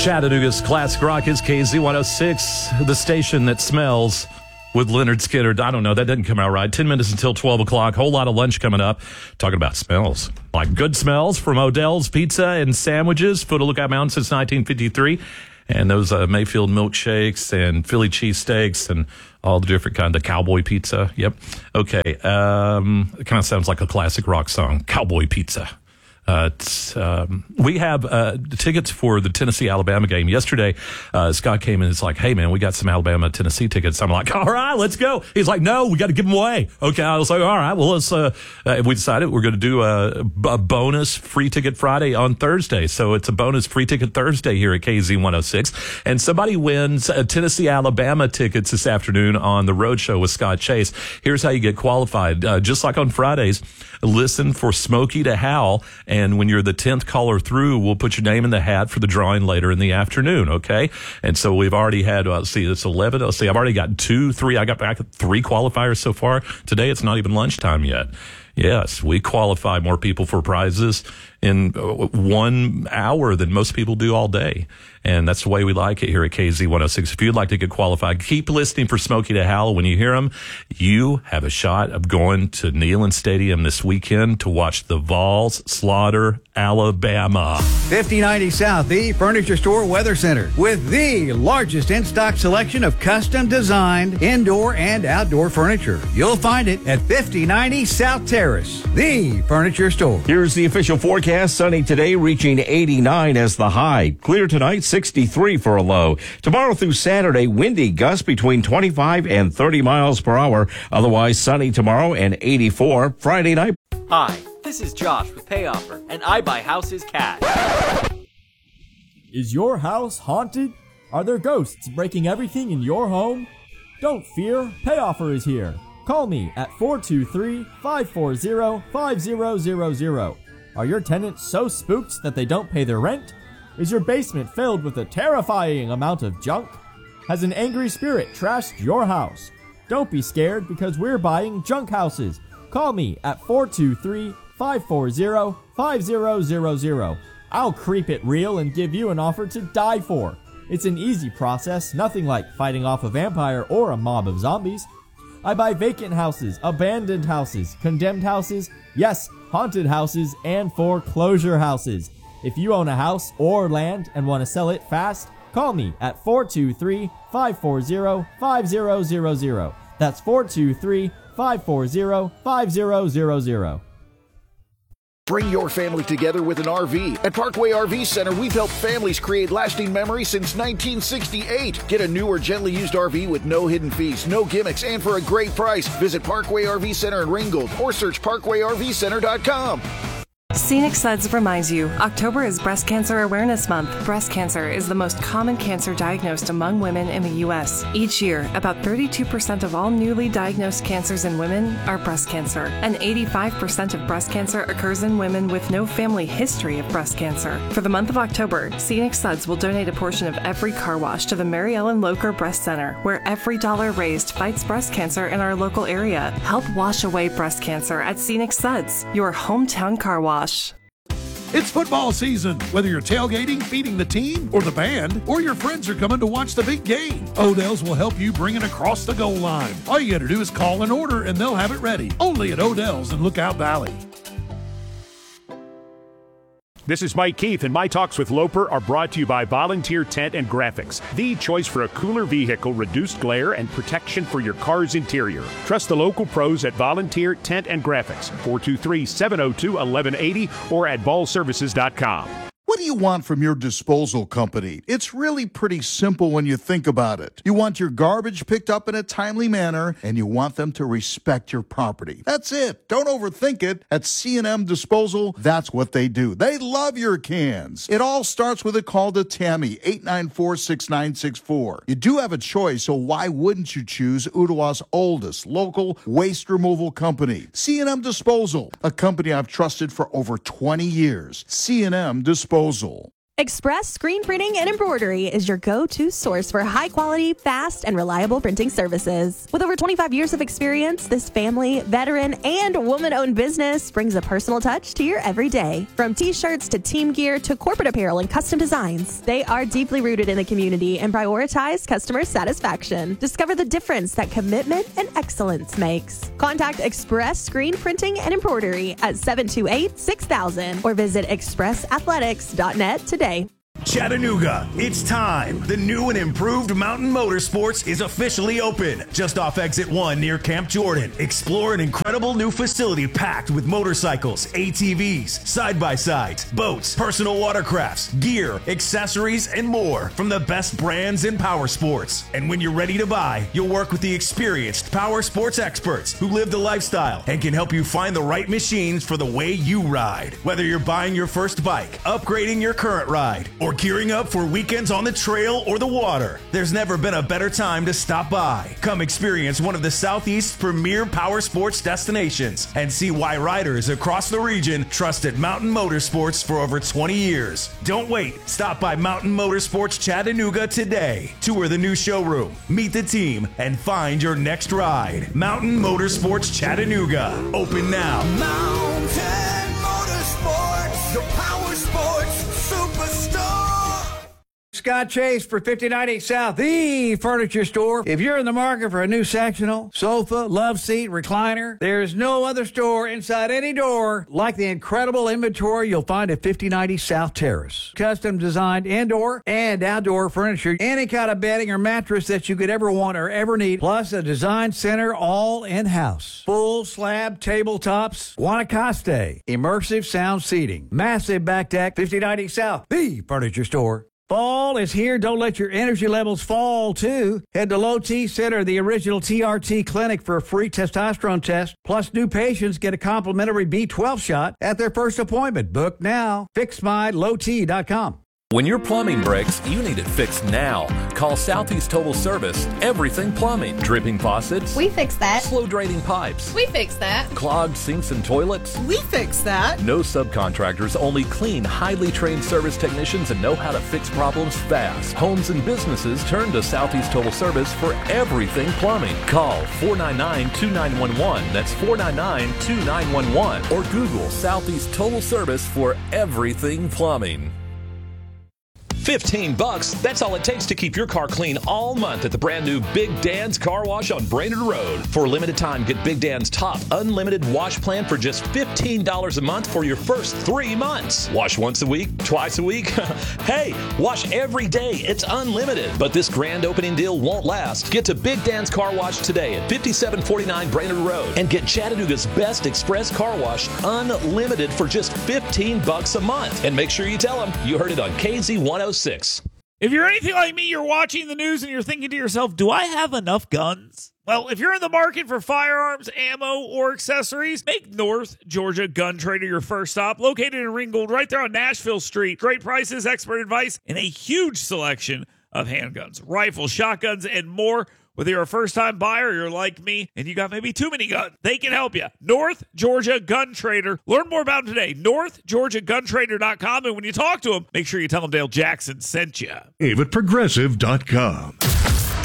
Chattanooga's classic rock is KZ106, the station that smells, with Leonard Skinner. I don't know, that doesn't come out right. 10 minutes until 12 o'clock. Whole lot of lunch coming up. Talking about smells. Like good smells from Odell's Pizza and Sandwiches. Foot of Lookout Mountain since 1953. And those Mayfield milkshakes and Philly cheesesteaks and all the different kind of cowboy pizza. Yep. Okay. It kind of sounds like a classic rock song. Cowboy pizza. We have tickets for the Tennessee-Alabama game. Yesterday, Scott came in and it's like, hey, man, we got some Alabama-Tennessee tickets. I'm like, all right, let's go. He's like, no, we got to give them away. Okay, I was like, all right, well, let's, we decided we're going to do a bonus free ticket Friday on Thursday. So it's a bonus free ticket Thursday here at KZ106. And somebody wins Tennessee-Alabama tickets this afternoon on the Road Show with Scott Chase. Here's how you get qualified. Just like on Fridays, listen for Smokey to Howl. And when you're the 10th caller through, we'll put your name in the hat for the drawing later in the afternoon, okay? And so we've already had, it's 11. I've already got 3. I got back 3 qualifiers so far. Today, it's not even lunchtime yet. Yes, we qualify more people for prizes in 1 hour than most people do all day. And that's the way we like it here at KZ106. If you'd like to get qualified, keep listening for Smokey to Howl. When you hear him, you have a shot of going to Neyland Stadium this weekend to watch the Vols slaughter Alabama. 5090 South, the Furniture Store Weather Center, with the largest in-stock selection of custom designed indoor and outdoor furniture. You'll find it at 5090 South Terrace, the Furniture Store. Here's the official forecast. Sunny today, reaching 89 as the high. Clear tonight, 63 for a low. Tomorrow through Saturday, windy, gusts between 25 and 30 miles per hour. Otherwise sunny tomorrow and 84. Friday night. Hi, this is Josh with PayOffer, and I buy houses cash. Is your house haunted? Are there ghosts breaking everything in your home? Don't fear, PayOffer is here. Call me at 423-540-5000. Are your tenants so spooked that they don't pay their rent? Is your basement filled with a terrifying amount of junk? Has an angry spirit trashed your house? Don't be scared because we're buying junk houses. Call me at 423-540-5000. I'll creep it real and give you an offer to die for. It's an easy process, nothing like fighting off a vampire or a mob of zombies. I buy vacant houses, abandoned houses, condemned houses, yes, haunted houses, and foreclosure houses. If you own a house or land and want to sell it fast, call me at 423-540-5000. That's 423-540-5000. Bring your family together with an RV. At Parkway RV Center, we've helped families create lasting memories since 1968. Get a new or gently used RV with no hidden fees, no gimmicks, and for a great price. Visit Parkway RV Center in Ringgold or search parkwayRVcenter.com. Scenic Suds reminds you, October is Breast Cancer Awareness Month. Breast cancer is the most common cancer diagnosed among women in the U.S. Each year, about 32% of all newly diagnosed cancers in women are breast cancer, and 85% of breast cancer occurs in women with no family history of breast cancer. For the month of October, Scenic Suds will donate a portion of every car wash to the Mary Ellen Locher Breast Center, where every dollar raised fights breast cancer in our local area. Help wash away breast cancer at Scenic Suds, your hometown car wash. It's football season. Whether you're tailgating, feeding the team, or the band, or your friends are coming to watch the big game, Odell's will help you bring it across the goal line. All you got to do is call and order, and they'll have it ready. Only at Odell's in Lookout Valley. This is Mike Keith, and my talks with Loper are brought to you by Volunteer Tent and Graphics, the choice for a cooler vehicle, reduced glare, and protection for your car's interior. Trust the local pros at Volunteer Tent and Graphics, 423-702-1180 or at ballservices.com. What do you want from your disposal company? It's really pretty simple when you think about it. You want your garbage picked up in a timely manner, and you want them to respect your property. That's it. Don't overthink it. At C&M Disposal, that's what they do. They love your cans. It all starts with a call to Tammy, 894-6964. You do have a choice, so why wouldn't you choose Ottawa's oldest local waste removal company? C&M Disposal, a company I've trusted for over 20 years. C&M Disposal. Express Screen Printing and Embroidery is your go-to source for high-quality, fast, and reliable printing services. With over 25 years of experience, this family, veteran, and woman-owned business brings a personal touch to your everyday. From T-shirts to team gear to corporate apparel and custom designs, they are deeply rooted in the community and prioritize customer satisfaction. Discover the difference that commitment and excellence makes. Contact Express Screen Printing and Embroidery at 728-6000 or visit expressathletics.net today. Chattanooga, it's time. The new and improved Mountain Motorsports is officially open. Just off Exit 1 near Camp Jordan. Explore an incredible new facility packed with motorcycles, ATVs, side-by-sides, boats, personal watercrafts, gear, accessories, and more from the best brands in power sports. And when you're ready to buy, you'll work with the experienced power sports experts who live the lifestyle and can help you find the right machines for the way you ride. Whether you're buying your first bike, upgrading your current ride, or gearing up for weekends on the trail or the water, there's never been a better time to stop by. Come experience one of the Southeast's premier power sports destinations and see why riders across the region trusted Mountain Motorsports for over 20 years. Don't wait. Stop by Mountain Motorsports Chattanooga today. Tour the new showroom, meet the team, and find your next ride. Mountain Motorsports Chattanooga. Open now. Mountain Motorsports, the power sports superstar. Scott Chase for 5090 South, the furniture store. If you're in the market for a new sectional, sofa, love seat, recliner, there's no other store inside any door like the incredible inventory you'll find at 5090 South Terrace. Custom designed indoor and outdoor furniture, any kind of bedding or mattress that you could ever want or ever need, plus a design center all in-house. Full slab tabletops, Guanacaste, immersive sound seating, massive back deck, 5090 South, the furniture store. Fall is here. Don't let your energy levels fall, too. Head to Low T Center, the original TRT clinic, for a free testosterone test. Plus, new patients get a complimentary B12 shot at their first appointment. Book now. FixMyLowT.com. When your plumbing breaks, you need it fixed now. Call Southeast Total Service. Everything plumbing. Dripping faucets. We fix that. Slow draining pipes. We fix that. Clogged sinks and toilets. We fix that. No subcontractors, only clean, highly trained service technicians and know how to fix problems fast. Homes and businesses turn to Southeast Total Service for everything plumbing. Call 499-2911. That's 499-2911. Or Google Southeast Total Service for everything plumbing. $15, that's all it takes to keep your car clean all month at the brand new Big Dan's Car Wash on Brainerd Road. For a limited time, get Big Dan's top unlimited wash plan for just $15 a month for your first 3 months. Wash once a week, twice a week. Hey, wash every day. It's unlimited. But this grand opening deal won't last. Get to Big Dan's Car Wash today at 5749 Brainerd Road and get Chattanooga's best express car wash unlimited for just $15 a month. And make sure you tell them you heard it on KZ106. If you're anything like me, you're watching the news and you're thinking to yourself, do I have enough guns? Well, if you're in the market for firearms, ammo, or accessories, make North Georgia Gun Trader your first stop. Located in Ringgold, right there on Nashville Street. Great prices, expert advice, and a huge selection of handguns, rifles, shotguns, and more. Whether you're a first-time buyer or you're like me and you got maybe too many guns, they can help you. North Georgia Gun Trader. Learn more about them today. NorthGeorgiaGunTrader.com. And when you talk to them, make sure you tell them Dale Jackson sent you. AvidProgressive.com.